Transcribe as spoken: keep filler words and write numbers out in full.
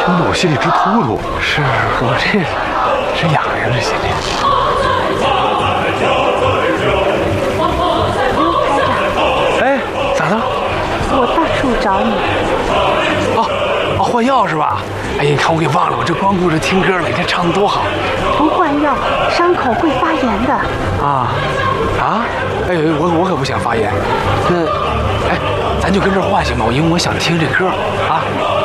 听得我心里直突突。 是我这直痒痒，这心里。哎，咋的？ 我到处找你。 哦哦，换药是吧？哎呀，你看我给忘了，我这光顾着听歌了。你看唱的多好。 不换药，伤口会发炎的。 啊啊！哎，我我可不想发炎。那，哎，咱就跟这儿换行吗？因为我想听这歌啊。